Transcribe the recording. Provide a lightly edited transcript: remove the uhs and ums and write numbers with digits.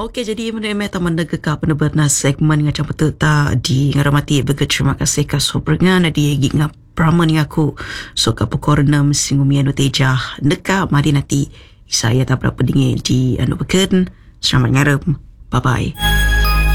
Okey, jadi menerima taman negara benar-benar segmen yang macam betul tak di ngaramati terima kasih ka sobrengan di ngap Brahman aku so ka pokorna singumi anu tejah neka mari nanti saya tak berapa dingin di anu beken selamat ngarep, bye bye.